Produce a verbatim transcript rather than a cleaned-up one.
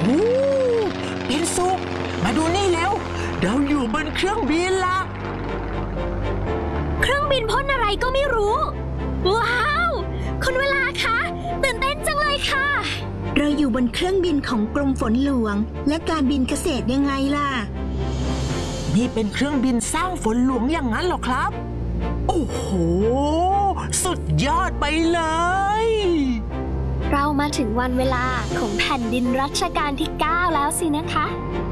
โอ้ปินสุมาดูนี่แล้วเราอยู่บนเครื่องบินละเครื่องบินพ่นอะไรก็ไม่รู้ว้าวคุณเวลาคะตื่นเต้นจังเลยค่ะเราอยู่บนเครื่องบินของกรมฝนหลวงและการบินเกษตรยังไงล่ะนี่เป็นเครื่องบินสร้างฝนหลวงอย่างนั้นเหรอครับโอ้โหสุดยอดไปเลยเรามาถึงวันเวลาของแผ่นดินรัชกาลที่เก้าแล้วสินะคะ